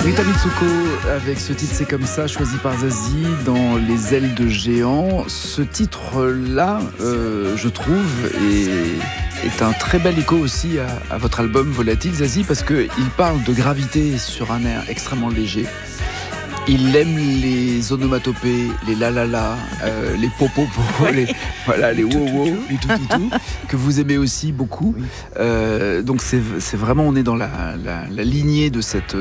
Rita Mitsuko avec ce titre C'est comme ça, choisi par Zazie dans Les ailes de géant. Ce titre-là, je trouve, est un très bel écho aussi à votre album Volatile, Zazie, parce qu'il parle de gravité sur un air extrêmement léger. Il aime les onomatopées, les la, les popo, les wow, les tout, que vous aimez aussi beaucoup. Oui. Donc c'est vraiment, on est dans la lignée de cette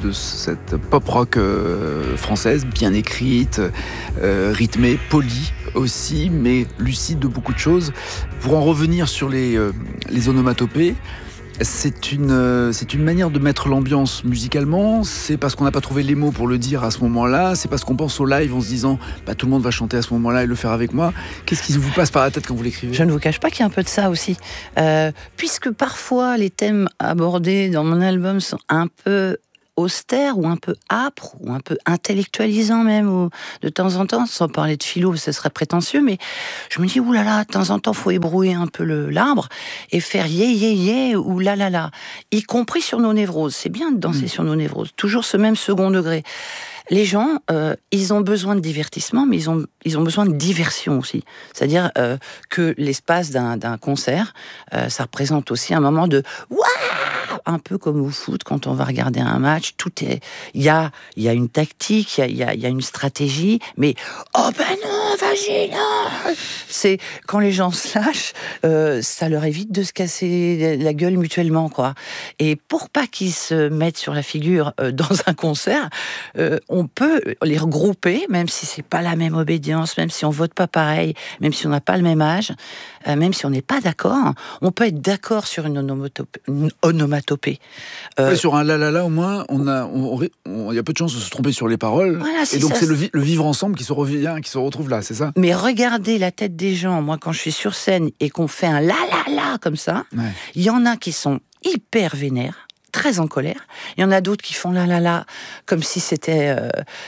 pop rock française, bien écrite, rythmée, polie aussi, mais lucide de beaucoup de choses. Pour en revenir sur les onomatopées, c'est une manière de mettre l'ambiance musicalement. C'est parce qu'on n'a pas trouvé les mots pour le dire à ce moment-là. C'est parce qu'on pense au live en se disant tout le monde va chanter à ce moment-là et le faire avec moi. Qu'est-ce qui vous passe par la tête quand vous l'écrivez ? Je ne vous cache pas qu'il y a un peu de ça aussi. Puisque parfois les thèmes abordés dans mon album sont un peu austère ou un peu âpre ou un peu intellectualisant même, ou de temps en temps, sans parler de philo, ce serait prétentieux, mais je me dis oulala, de temps en temps faut ébrouiller un peu l'arbre et faire yé ou la, y compris sur nos névroses. C'est bien de danser sur nos névroses, toujours ce même second degré. Les gens, ils ont besoin de divertissement, mais ils ont besoin de diversion aussi. C'est-à-dire que l'espace d'un concert, ça représente aussi un moment de waouh, un peu comme au foot quand on va regarder un match. Il y a une tactique, il y a une stratégie, mais oh ben non, vas-y non. C'est quand les gens se lâchent, ça leur évite de se casser la gueule mutuellement, quoi. Et pour pas qu'ils se mettent sur la figure dans un concert, on peut les regrouper, même si c'est pas la même obédience, même si on vote pas pareil, même si on n'a pas le même âge, même si on n'est pas d'accord, on peut être d'accord sur une onomatopée. Oui, sur un la, au moins, il y a peu de chances de se tromper sur les paroles. Voilà, et donc c'est le vivre ensemble qui se revient, qui se retrouve là, c'est ça ? Mais regardez la tête des gens. Moi, quand je suis sur scène et qu'on fait un la comme ça, il y en a qui sont hyper vénères, très en colère. Il y en a d'autres qui font la comme si c'était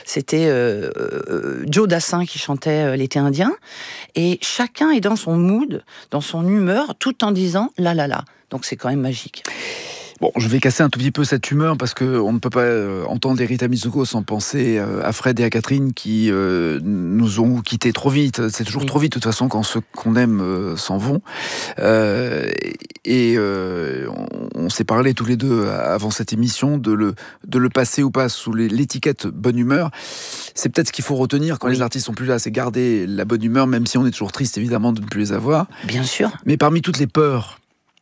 Joe Dassin qui chantait l'été indien. Et chacun est dans son mood, dans son humeur, tout en disant la. Donc c'est quand même magique. Bon, je vais casser un tout petit peu cette humeur parce qu'on ne peut pas entendre Rita Mitsuko sans penser à Fred et à Catherine qui nous ont quittés trop vite. C'est toujours trop vite, de toute façon, quand ceux qu'on aime s'en vont. On s'est parlé tous les deux avant cette émission de le passer ou pas sous l'étiquette bonne humeur. C'est peut-être ce qu'il faut retenir quand les artistes sont plus là, c'est garder la bonne humeur, même si on est toujours triste, évidemment, de ne plus les avoir. Bien sûr. Mais parmi toutes les peurs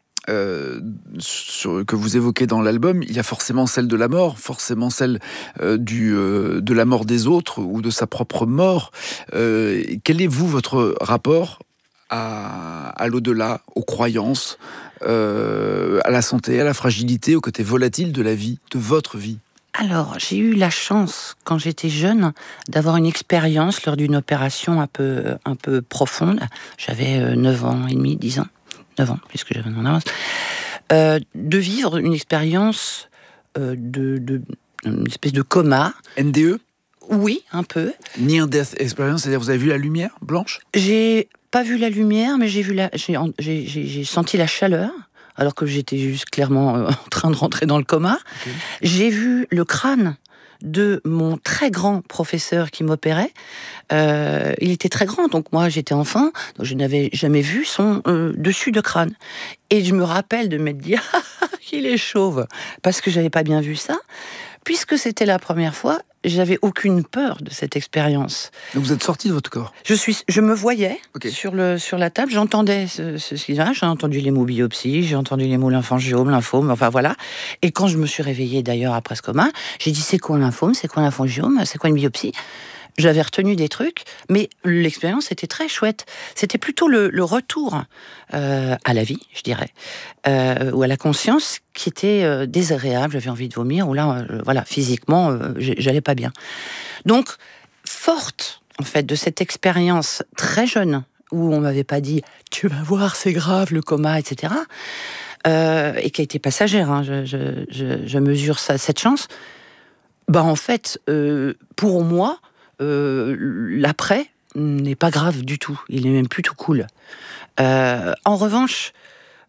que vous évoquez dans l'album, il y a forcément celle de la mort, forcément celle de la mort des autres ou de sa propre mort. Quel est, votre rapport à l'au-delà, aux croyances, à la santé, à la fragilité, au côté volatile de la vie, de votre vie ? Alors, j'ai eu la chance, quand j'étais jeune, d'avoir une expérience lors d'une opération un peu profonde. J'avais 9 ans et demi, 10 ans. 9 ans, puisque j'avais mon avance, de vivre une expérience une espèce de coma. NDE ? Oui, un peu. Near Death Experience, c'est-à-dire vous avez vu la lumière blanche ? J'ai pas vu la lumière, mais j'ai senti la chaleur, alors que j'étais juste clairement en train de rentrer dans le coma. Okay. J'ai vu le crâne de mon très grand professeur qui m'opérait. Il était très grand, donc moi j'étais enfant, donc je n'avais jamais vu son dessus de crâne. Et je me rappelle de m'être dit qu'il est chauve, parce que j'avais pas bien vu ça. Puisque c'était la première fois, j'avais aucune peur de cette expérience. Donc vous êtes sorti de votre corps ? Je me voyais sur la table, j'entendais ce qu'il y a, j'ai entendu les mots biopsie, j'ai entendu les mots lymphangiomes, lymphome, enfin voilà. Et quand je me suis réveillée d'ailleurs après ce coma, j'ai dit c'est quoi un lymphome, c'est quoi un lymphangiome, c'est quoi une biopsie ? J'avais retenu des trucs, mais l'expérience était très chouette. C'était plutôt le retour à la vie, je dirais, ou à la conscience qui était désagréable. J'avais envie de vomir, ou là, voilà, physiquement, j'allais pas bien. Donc, forte, en fait, de cette expérience très jeune, où on m'avait pas dit « tu vas voir, c'est grave, le coma, etc. », et qui a été passagère, hein, je mesure cette chance. En fait, pour moi, l'après n'est pas grave du tout, il est même plutôt cool. En revanche,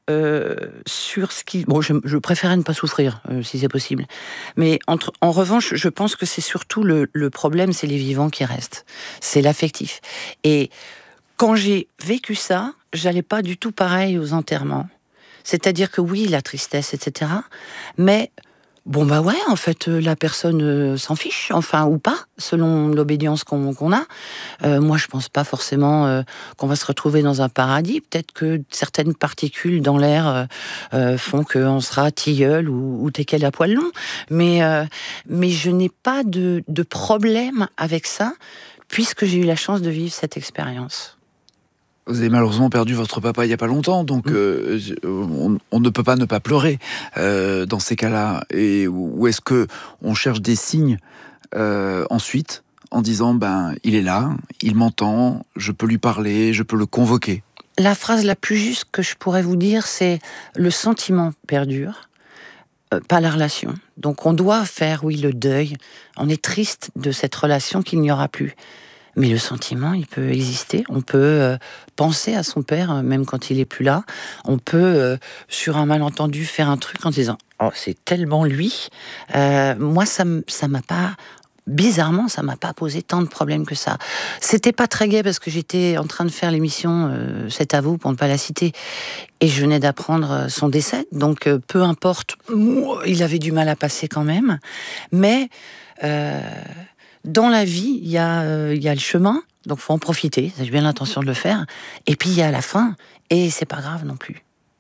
sur ce qui... Bon, je préférais ne pas souffrir, si c'est possible. Mais en revanche, je pense que c'est surtout le problème, c'est les vivants qui restent. C'est l'affectif. Et quand j'ai vécu ça, j'allais pas du tout pareil aux enterrements. C'est-à-dire que oui, la tristesse, etc. Mais... Bon bah ouais, en fait, la personne s'en fiche, enfin ou pas, selon l'obédience qu'on a. Moi, je pense pas forcément qu'on va se retrouver dans un paradis. Peut-être que certaines particules dans l'air font qu'on sera tilleul ou teckel à poil long. Mais je n'ai pas de problème avec ça, puisque j'ai eu la chance de vivre cette expérience. Vous avez malheureusement perdu votre papa il n'y a pas longtemps, donc on ne peut pas ne pas pleurer dans ces cas-là. Et où est-ce que on cherche des signes ensuite en disant il est là, il m'entend, je peux lui parler, je peux le convoquer. La phrase la plus juste que je pourrais vous dire, c'est le sentiment perdure, pas la relation. Donc on doit faire, oui, le deuil. On est triste de cette relation qu'il n'y aura plus. Mais le sentiment, il peut exister. On peut penser à son père, même quand il est plus là. On peut, sur un malentendu, faire un truc en disant « Oh, c'est tellement lui ». Moi, ça m'a pas... Bizarrement, ça m'a pas posé tant de problèmes que ça. C'était pas très gai parce que j'étais en train de faire l'émission C'est à vous, pour ne pas la citer. Et je venais d'apprendre son décès. Donc, peu importe, il avait du mal à passer quand même. Mais... dans la vie, il y a le chemin, donc faut en profiter, j'ai bien l'intention de le faire, et puis il y a la fin, et c'est pas grave non plus.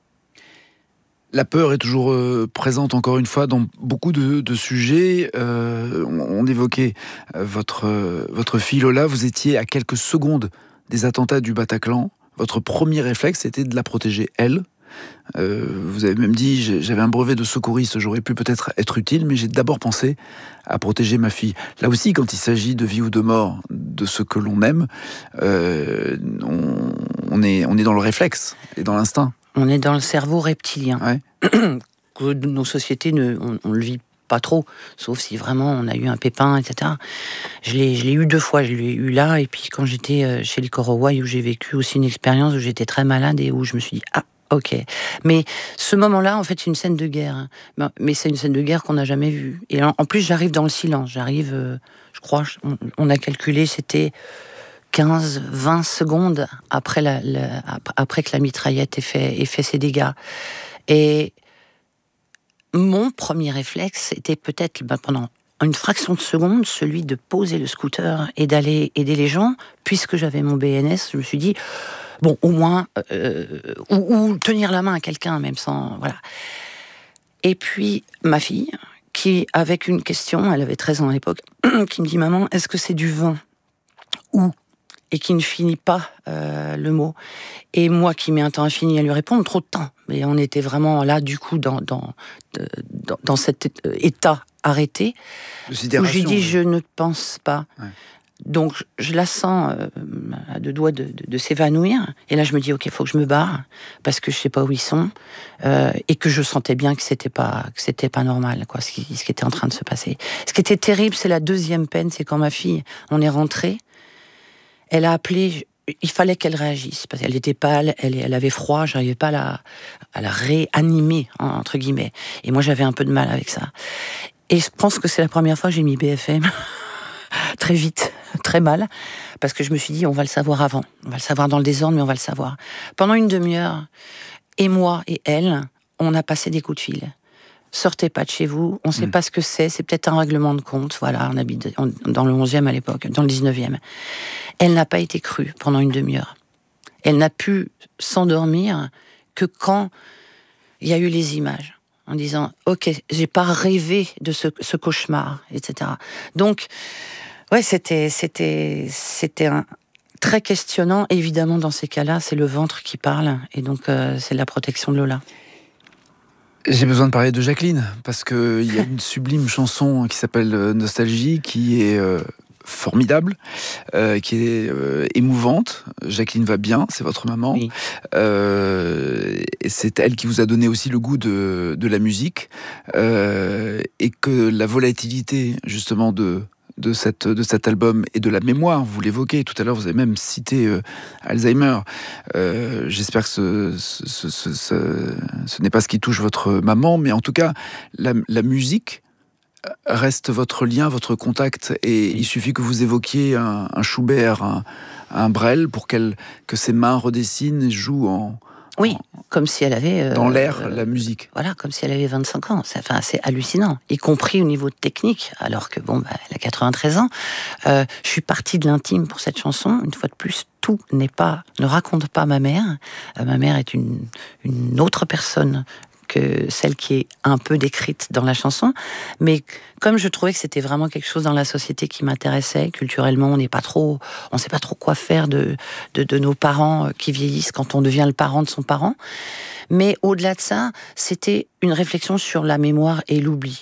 La peur est toujours présente, encore une fois, dans beaucoup de sujets. On évoquait votre fille Lola, vous étiez à quelques secondes des attentats du Bataclan. Votre premier réflexe, c'était de la protéger, elle. Vous avez même dit, j'avais un brevet de secouriste, j'aurais pu peut-être être utile, mais j'ai d'abord pensé à protéger ma fille. Là aussi, quand il s'agit de vie ou de mort, de ce que l'on aime, on est dans le réflexe et dans l'instinct. On est dans le cerveau reptilien. Ouais. Que nos sociétés, on le vit pas trop, sauf si vraiment on a eu un pépin, etc. Je l'ai eu 2 fois, je l'ai eu là, et puis quand j'étais chez les Corowai, où j'ai vécu aussi une expérience où j'étais très malade et où je me suis dit, ah, ok. Mais ce moment-là, en fait, c'est une scène de guerre. Mais c'est une scène de guerre qu'on n'a jamais vue. Et en plus, j'arrive dans le silence. J'arrive, je crois, on a calculé, c'était 15-20 secondes après après que la mitraillette ait fait ses dégâts. Et mon premier réflexe était peut-être, pendant une fraction de seconde, celui de poser le scooter et d'aller aider les gens. Puisque j'avais mon BNS, je me suis dit, bon, au moins, ou tenir la main à quelqu'un, même sans... Voilà. Et puis, ma fille, qui, avec une question, elle avait 13 ans à l'époque, qui me dit, maman, est-ce que c'est du vin ? Ou, et qui ne finit pas le mot. Et moi, qui mets un temps infini à lui répondre, trop de temps. Mais on était vraiment là, du coup, dans cet état arrêté, où j'ai dit, je ne pense pas. Ouais. Donc, je la sens à 2 doigts de s'évanouir. Et là, je me dis, ok, il faut que je me barre, parce que je sais pas où ils sont, et que je sentais bien que c'était pas normal, quoi, ce qui était en train de se passer. Ce qui était terrible, c'est la deuxième peine, c'est quand ma fille, on est rentré, elle a appelé, il fallait qu'elle réagisse, parce qu'elle était pâle, elle avait froid, j'arrivais pas à la réanimer, entre guillemets. Et moi, j'avais un peu de mal avec ça. Et je pense que c'est la première fois que j'ai mis BFM. Très vite, très mal, parce que je me suis dit, on va le savoir avant. On va le savoir dans le désordre, mais on va le savoir. Pendant une demi-heure, et moi et elle, on a passé des coups de fil. Sortez pas de chez vous, on sait pas ce que c'est peut-être un règlement de compte. Voilà, on habite dans le 11e à l'époque, dans le 19e. Elle n'a pas été crue pendant une demi-heure. Elle n'a pu s'endormir que quand il y a eu les images. En disant, ok, j'ai pas rêvé de ce cauchemar, etc. Donc, ouais, c'était très questionnant. Évidemment, dans ces cas-là, c'est le ventre qui parle, et donc c'est la protection de Lola. J'ai besoin de parler de Jacqueline, parce qu'il y a une sublime chanson qui s'appelle Nostalgie, qui est formidable, qui est émouvante. Jacqueline va bien, c'est votre maman. Oui. Et c'est elle qui vous a donné aussi le goût de la musique, et que la volatilité justement de de cet album et de la mémoire. Vous l'évoquez tout à l'heure, vous avez même cité Alzheimer. J'espère que ce n'est pas ce qui touche votre maman, mais en tout cas, la musique reste votre lien, votre contact, et il suffit que vous évoquiez un Schubert, un Brel, pour que ses mains redessinent et jouent comme si elle avait... dans l'air, la musique. Voilà, comme si elle avait 25 ans. C'est hallucinant, y compris au niveau technique, alors que, elle a 93 ans. Je suis partie de l'intime pour cette chanson. Une fois de plus, tout ne raconte pas ma mère. Ma mère est une autre personne que celle qui est un peu décrite dans la chanson, mais comme je trouvais que c'était vraiment quelque chose dans la société qui m'intéressait, culturellement, on sait pas trop quoi faire de nos parents qui vieillissent quand on devient le parent de son parent, mais au-delà de ça, c'était une réflexion sur la mémoire et l'oubli.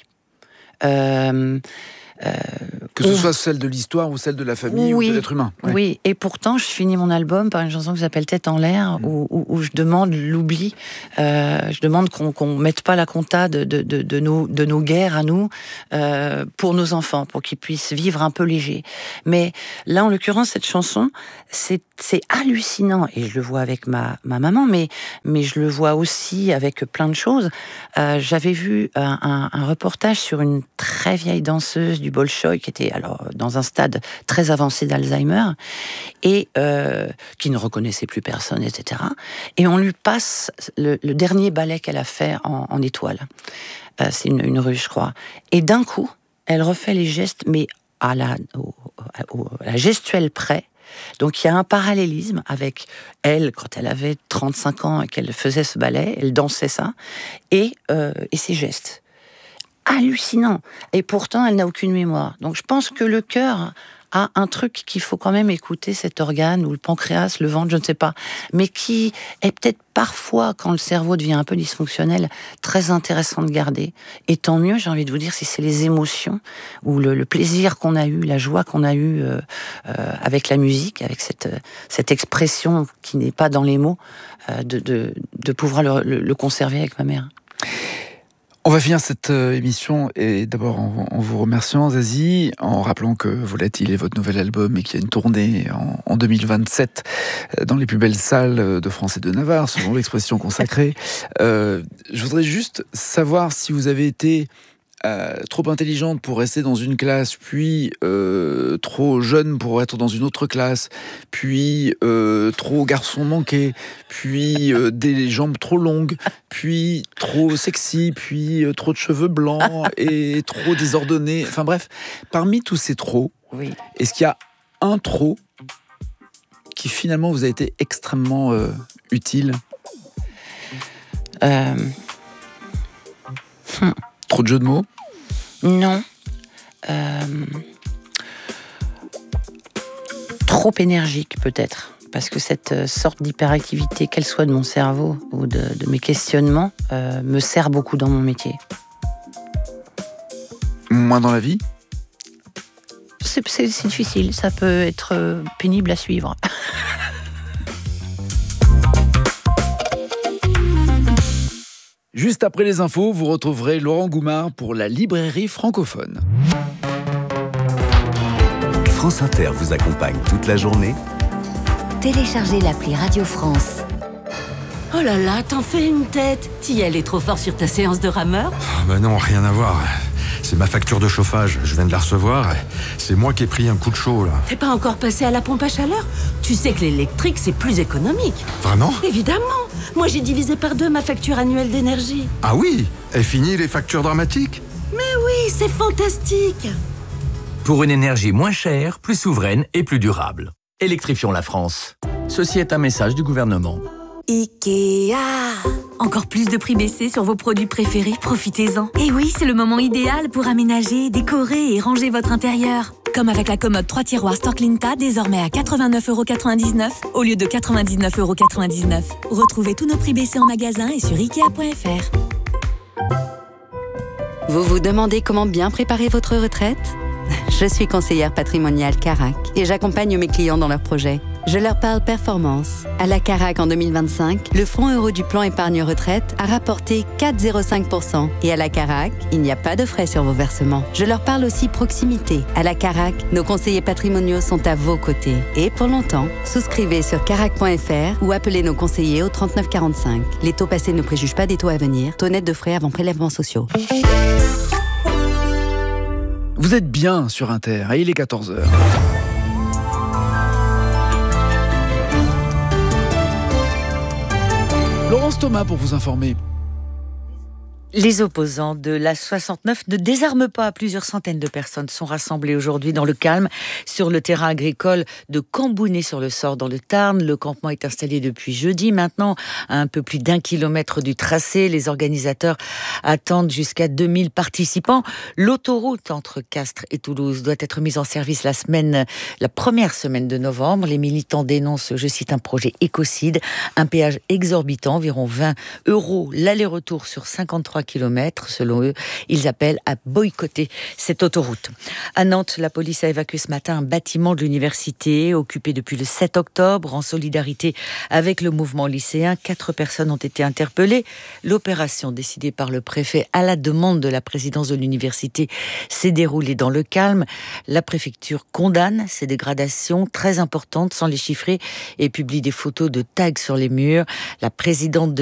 Que ce soit celle de l'histoire ou celle de la famille ou de l'être humain. Ouais. Oui, et pourtant, je finis mon album par une chanson qui s'appelle Tête en l'air, où je demande l'oubli. Je demande qu'on mette pas la compta de nos guerres à nous pour nos enfants, pour qu'ils puissent vivre un peu léger. Mais là, en l'occurrence, cette chanson, c'est hallucinant. Et je le vois avec ma maman, mais je le vois aussi avec plein de choses. J'avais vu un reportage sur une très vieille danseuse du Bolchoï qui était alors dans un stade très avancé d'Alzheimer et qui ne reconnaissait plus personne, etc. Et on lui passe le dernier ballet qu'elle a fait en étoile. C'est une Russe, je crois. Et d'un coup, elle refait les gestes, mais à la gestuelle près. Donc il y a un parallélisme avec elle, quand elle avait 35 ans et qu'elle faisait ce ballet, elle dansait ça, et ses gestes. Hallucinant. Et pourtant, elle n'a aucune mémoire. Donc je pense que le cœur a un truc qu'il faut quand même écouter, cet organe, ou le pancréas, le ventre, je ne sais pas, mais qui est peut-être parfois, quand le cerveau devient un peu dysfonctionnel, très intéressant de garder. Et tant mieux, j'ai envie de vous dire, si c'est les émotions, ou le plaisir qu'on a eu, la joie qu'on a eu avec la musique, avec cette expression qui n'est pas dans les mots, de pouvoir le conserver avec ma mère. On va finir cette émission, et d'abord en vous remerciant, Zazie, en rappelant que Volatile est votre nouvel album et qu'il y a une tournée en 2027 dans les plus belles salles de France et de Navarre, selon l'expression consacrée. Je voudrais juste savoir si vous avez été trop intelligente pour rester dans une classe, puis trop jeune pour être dans une autre classe, puis trop garçon manqué, puis des jambes trop longues, puis trop sexy, puis trop de cheveux blancs et trop désordonnés. Enfin bref, parmi tous ces trop, est-ce qu'il y a un trop qui finalement vous a été extrêmement utile? Trop de jeux de mots? Non. Trop énergique, peut-être. Parce que cette sorte d'hyperactivité, qu'elle soit de mon cerveau ou de mes questionnements, me sert beaucoup dans mon métier. Moins dans la vie? C'est difficile, ça peut être pénible à suivre. Juste après les infos, vous retrouverez Laurent Goumard pour la librairie francophone. France Inter vous accompagne toute la journée. Téléchargez l'appli Radio France. Oh là là, t'en fais une tête. T'y es trop fort sur ta séance de rameur? Bah non, rien à voir. C'est ma facture de chauffage, je viens de la recevoir. C'est moi qui ai pris un coup de chaud, là. T'es pas encore passé à la pompe à chaleur? Tu sais que l'électrique, c'est plus économique. Vraiment? Évidemment. Moi, j'ai divisé par 2 ma facture annuelle d'énergie. Ah oui? Et fini les factures dramatiques? Mais oui, c'est fantastique. Pour une énergie moins chère, plus souveraine et plus durable. Électrifions la France. Ceci est un message du gouvernement. Ikea. Encore plus de prix baissés sur vos produits préférés, profitez-en. Et oui, c'est le moment idéal pour aménager, décorer et ranger votre intérieur. Comme avec la commode 3 tiroirs Storklinta, désormais à 89,99€ au lieu de 99,99€. Retrouvez tous nos prix baissés en magasin et sur Ikea.fr. Vous vous demandez comment bien préparer votre retraite ? Je suis conseillère patrimoniale Carac et j'accompagne mes clients dans leurs projets. Je leur parle performance. À la Carac en 2025, le fonds euro du plan épargne retraite a rapporté 4,05%. Et à la Carac, il n'y a pas de frais sur vos versements. Je leur parle aussi proximité. À la Carac, nos conseillers patrimoniaux sont à vos côtés. Et pour longtemps, souscrivez sur carac.fr ou appelez nos conseillers au 39 45. Les taux passés ne préjugent pas des taux à venir. Taux net de frais avant prélèvements sociaux. Vous êtes bien sur Inter et il est 14h. Laurence Thomas pour vous informer. Les opposants de la 69 ne désarment pas. Plusieurs centaines de personnes sont rassemblées aujourd'hui dans le calme sur le terrain agricole de Cambounet-sur-le-Sort dans le Tarn. Le campement est installé depuis jeudi. Maintenant, à un peu plus d'1 kilomètre du tracé, les organisateurs attendent jusqu'à 2000 participants. L'autoroute entre Castres et Toulouse doit être mise en service la première semaine de novembre. Les militants dénoncent, je cite, un projet écocide, un péage exorbitant, environ 20 € l'aller-retour sur 53 kilomètres. Selon eux, ils appellent à boycotter cette autoroute. À Nantes, la police a évacué ce matin un bâtiment de l'université occupé depuis le 7 octobre en solidarité avec le mouvement lycéen. 4 personnes ont été interpellées. L'opération décidée par le préfet à la demande de la présidence de l'université s'est déroulée dans le calme. La préfecture condamne ces dégradations très importantes sans les chiffrer et publie des photos de tags sur les murs. La présidente de